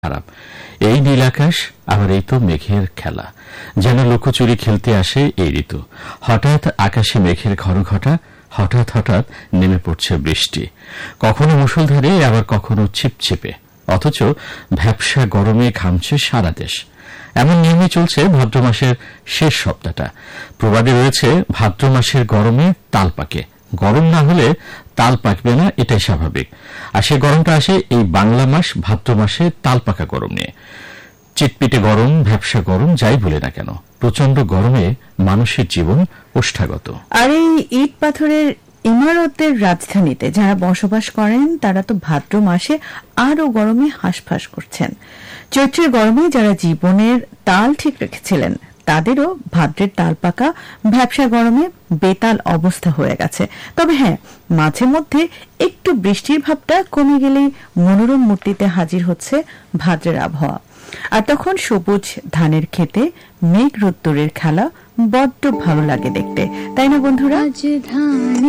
খারাপ। এই নীল আকাশ, আবার এই তো মেঘের খেলা, যেন লুকোচুরি খেলতে আসে এই ঋতু। হঠাৎ আকাশে মেঘের ঘনঘটা, হঠাৎ হঠাৎ নেমে পড়ছে বৃষ্টি, কখনো মুষলধারে, আবার কখনো ছিপছিপে। অথচ ভ্যাপসা গরমে ঘামছে সারা দেশ। এমন নিয়মে চলছে ভাদ্র মাসের শেষ সপ্তাহটা। প্রবাদে রয়েছে, ভাদ্র মাসের গরমে তাল পাকে, গরম না হলে তাল পাকবে না, এটাই স্বাভাবিক। আর সে গরমটা আসে এই বাংলা মাস ভাদ্র মাসে তাল পাকা গরম নিয়ে। চিটপিটে গরম, ভ্যাপসা গরম, যাই বলে না কেন, প্রচন্ড গরমে মানুষের জীবন ওষ্ঠাগত। আর এই ইট পাথরের ইমারতের রাজধানীতে যারা বসবাস করেন তারা তো ভাদ্র মাসে আরও গরমে হাঁসফাঁস করছেন। চৈত্রের গরমে যারা জীবনের তাল ঠিক রেখেছিলেন তাদেরও ভাদ্রের তাল পাকা ভ্যাপসা গরমে বেতাল অবস্থা হয়ে গেছে। তবে হ্যাঁ, মাঝে মধ্যে একটু বৃষ্টির ভাবটা কমে গেলেই মনোরম মূর্তিতে হাজির হচ্ছে ভাদ্রের আবহাওয়া। আর তখন সবুজ ধানের ক্ষেতে মেঘ রোদ্দুরের খেলা বড্ড ভালো লাগে দেখতে, তাই না বন্ধুরা?